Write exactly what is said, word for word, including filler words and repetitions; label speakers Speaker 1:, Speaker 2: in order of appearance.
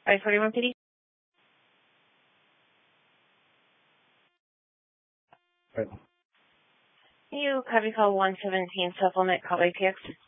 Speaker 1: five forty-one P D.
Speaker 2: Right.
Speaker 1: You copy call one seventeen supplement call by P X.